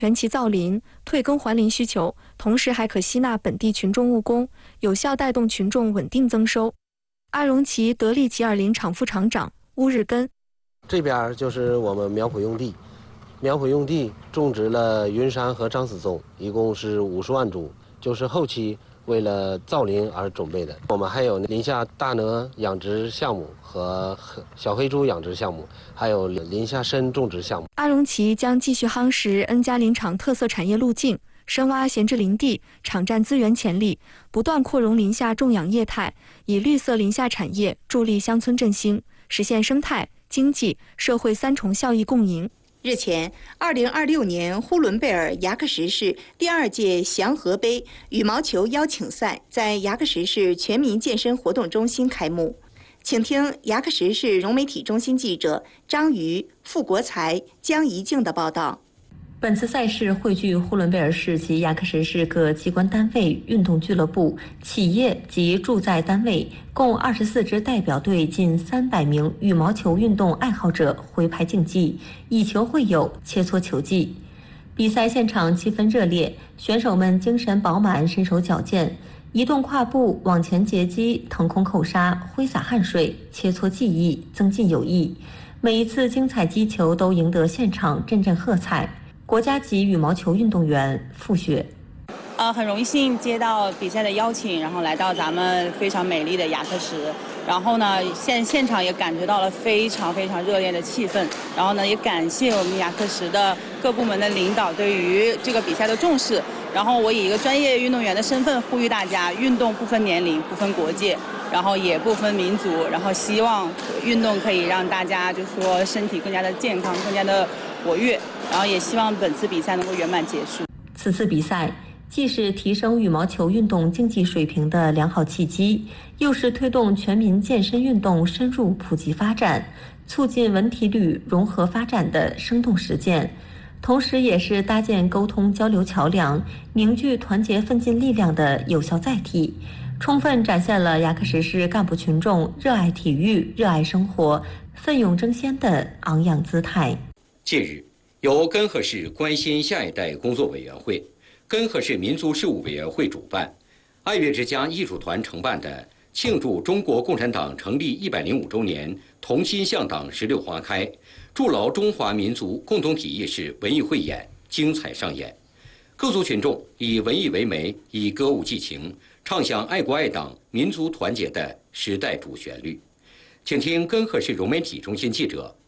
全其造林、退耕还林需求，同时还可吸纳本地群众务工，有效带动群众稳定增收。阿荣旗德利奇尔林场副场长乌日根， 这边就是我们苗圃用地，苗圃用地种植了云杉和樟丝松，一共是50万株，就是后期为了造林而准备的。我们还有林下大鹅养殖项目和小黑猪养殖项目，还有林下参种植项目。 阿荣旗将继续夯实恩家林场特色产业路径，深挖闲置林地、场站资源潜力，不断扩容林下种养业态，以绿色林下产业助力乡村振兴，实现生态、经济、社会3重效益共赢。 日前，2026年呼伦贝尔牙克石市第2届祥和杯羽毛球邀请赛在牙克石市全民健身活动中心开幕。请听牙克石市融媒体中心记者张瑜、傅国才、江怡静的报道。 本次赛事汇聚呼伦贝尔市及牙克石市各机关单位、运动俱乐部、企业及驻在单位共24支代表队，近300名羽毛球运动爱好者挥拍竞技，以球会友，切磋球技。比赛现场气氛热烈，选手们精神饱满，身手矫健，移动跨步、往前截击、腾空扣杀、挥洒汗水，切磋技艺，增进友谊。每一次精彩击球都赢得现场阵阵喝彩。国家级羽毛球运动员傅雪， 很荣幸接到比赛的邀请，然后来到咱们非常美丽的牙克石。然后呢，现场也感觉到了非常热烈的气氛。然后呢，也感谢我们牙克石的各部门的领导对于这个比赛的重视。然后我以一个专业运动员的身份呼吁大家，运动不分年龄、不分国界，然后也不分民族。然后希望运动可以让大家就说身体更加的健康，更加的活跃。然后也希望本次比赛能够圆满结束。 此次比赛既是提升羽毛球运动竞技水平的良好契机，又是推动全民健身运动深入普及发展、促进文体旅融合发展的生动实践，同时也是搭建沟通交流桥梁、凝聚团结奋进力量的有效载体，充分展现了牙克石市干部群众热爱体育、热爱生活、奋勇争先的昂扬姿态。 近日，由根河市关心下一代工作委员会、根河市民族事务委员会主办，爱乐之家艺术团承办的庆祝中国共产党成立105周年同心向党16花开，筑牢中华民族共同体意识文艺汇演精彩上演。各族群众以文艺为媒，以歌舞寄情，唱响爱国爱党、民族团结的时代主旋律。请听根河市融媒体中心记者